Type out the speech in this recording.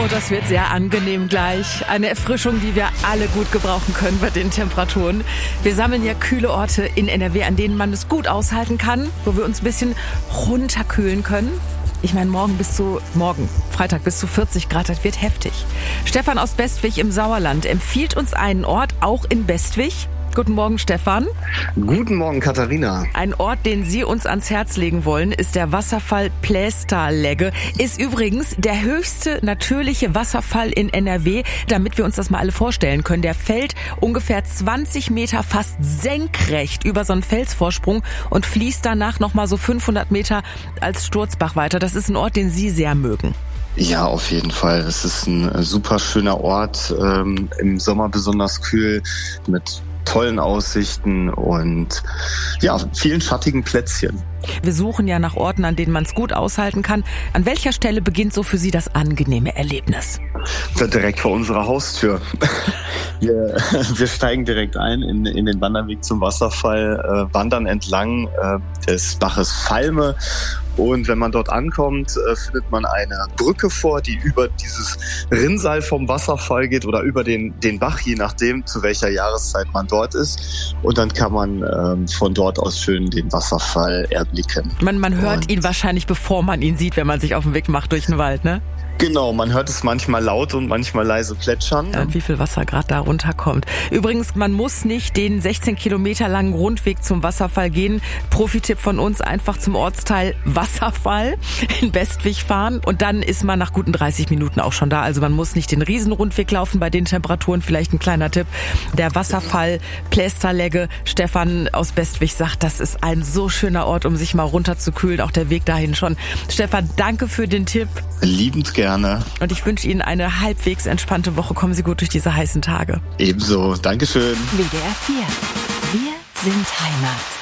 Oh, das wird sehr angenehm gleich. Eine Erfrischung, die wir alle gut gebrauchen können bei den Temperaturen. Wir sammeln ja kühle Orte in NRW, an denen man es gut aushalten kann, wo wir uns ein bisschen runterkühlen können. Ich meine, Freitag bis zu 40 Grad, das wird heftig. Stefan aus Bestwig im Sauerland empfiehlt uns einen Ort, auch in Bestwig. Guten Morgen, Stefan. Guten Morgen, Katharina. Ein Ort, den Sie uns ans Herz legen wollen, ist der Wasserfall Plästerlegge. Ist übrigens der höchste natürliche Wasserfall in NRW, damit wir uns das mal alle vorstellen können. Der fällt ungefähr 20 Meter fast senkrecht über so einen Felsvorsprung und fließt danach nochmal so 500 Meter als Sturzbach weiter. Das ist ein Ort, den Sie sehr mögen. Ja, auf jeden Fall. Es ist ein super schöner Ort, im Sommer besonders kühl, mit tollen Aussichten und ja, vielen schattigen Plätzchen. Wir suchen ja nach Orten, an denen man es gut aushalten kann. An welcher Stelle beginnt so für Sie das angenehme Erlebnis? Direkt vor unserer Haustür. Wir steigen direkt ein in den Wanderweg zum Wasserfall, wandern entlang des Baches Valme. Und wenn man dort ankommt, findet man eine Brücke vor, die über dieses Rinnsal vom Wasserfall geht oder über den Bach, je nachdem, zu welcher Jahreszeit man dort ist. Und dann kann man von dort aus schön den Wasserfall erblicken. Man hört ihn wahrscheinlich, bevor man ihn sieht, wenn man sich auf den Weg macht durch den Wald, ne? Genau, man hört es manchmal laut und manchmal leise plätschern. Ja, wie viel Wasser gerade da runterkommt. Übrigens, man muss nicht den 16 Kilometer langen Rundweg zum Wasserfall gehen. Profitipp von uns, einfach zum Ortsteil Wasserfall in Bestwig fahren und dann ist man nach guten 30 Minuten auch schon da. Also man muss nicht den Riesenrundweg laufen bei den Temperaturen. Vielleicht ein kleiner Tipp. Der Wasserfall Plästerlegge, Stefan aus Bestwig sagt, das ist ein so schöner Ort, um sich mal runterzukühlen. Auch der Weg dahin schon. Stefan, danke für den Tipp. Liebend gerne. Und ich wünsche Ihnen eine halbwegs entspannte Woche. Kommen Sie gut durch diese heißen Tage. Ebenso. Dankeschön. WDR 4. Wir sind Heimat.